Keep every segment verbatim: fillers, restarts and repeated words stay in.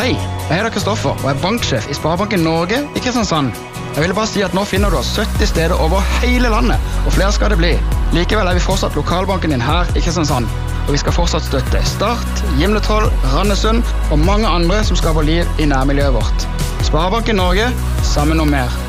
Hei, jeg heter Kristoffer og er banksjef i Sparebanken Norge i Kristiansand. Jeg vil bare si at nå finner du oss sytti steder over hele landet, og flere skal det bli. Likevel er vi fortsatt lokalbanken din her i Kristiansand, og vi skal fortsatt støtte Start, Gimletroll, Randesund og mange andre som skaper liv i nærmiljøet vårt. Sparebanken Norge, sammen om mer.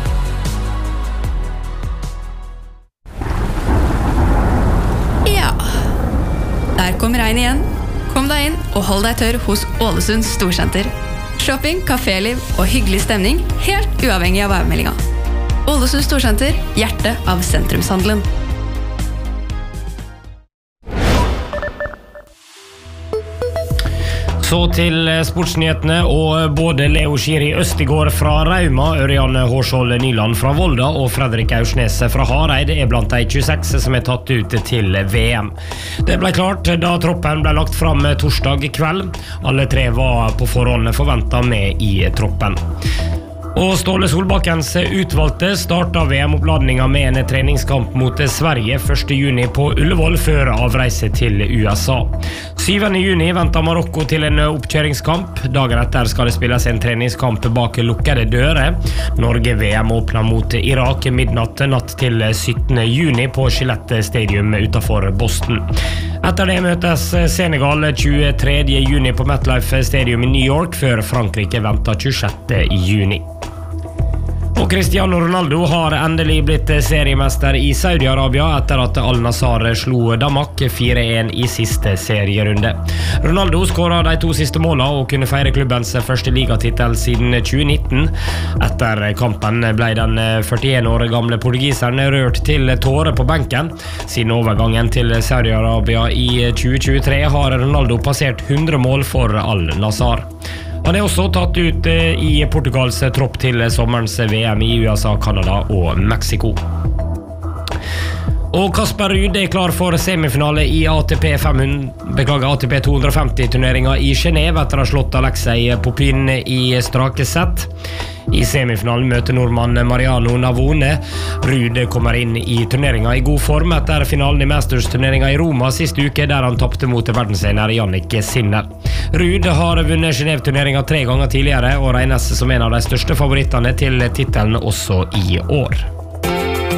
Ja, der kom regn igjen. Kom deg inn og hold deg tørr hos Ålesund Storsenter. Shopping, kaféliv og hyggelig stemning, helt uavhengig av værmeldinga. Ålesund Storsenter, hjertet av sentrumshandelen. Så til sportsnyhetene, og både Leo Schiri Østigård fra Rauma, Ørjan Hårskjold Nyland fra Volda og Fredrik Aursnes fra Hareid er blant de tjueseks som er tatt ut til V M. Det ble klart da troppen ble lagt fram torsdag kveld. Alle tre var på forhånd forventet med i troppen. Og Ståle Solbakkens utvalgte startet V M-oppladninga med en treningskamp mot Sverige første juni på Ullevål før avreise til U S A. syvende juni venter Marokko til en oppkjøringskamp. Dagen etter skal det spilles en treningskamp bak lukkede dører. Norge V M åpner mot Irak midnatt natt til syttende juni på Gillette Stadium utenfor Boston. Etter det møtes Senegal tjuetredje juni på MetLife Stadium i New York, før Frankrike venter tjuesjette juni. Og Cristiano Ronaldo har endelig blitt seriemester i Saudi-Arabia etter at Al-Nassr slo Damak fire en i siste serierunde. Ronaldo skåret de to siste målene og kunne feire klubbens første ligatitel siden tjue nitten. Etter kampen ble den førtien år gamle portugiseren rørt til tårer på benken. Siden overgangen til Saudi-Arabia i tjue tjuetre har Ronaldo passert hundre mål for Al-Nassr. Han er også tatt ut i Portugals tropp til sommerens V M i U S A, Canada og Mexico. Og Kasper Ruud er klar for semifinale i A T P fem hundre, beklager A T P to hundre og femti-turneringen i Genève etter å ha slått Alexei Popin i strake sett. I semifinalen møter nordmann Mariano Navone. Ruud kommer inn i turneringen i god form etter finalen i Masters-turneringen i Roma siste uke, der han tappte mot verdensener Jannik Sinner. Ruud har vunnet Genève-turneringen tre ganger tidligere og regnes som en av de største favorittene til titelen også i år.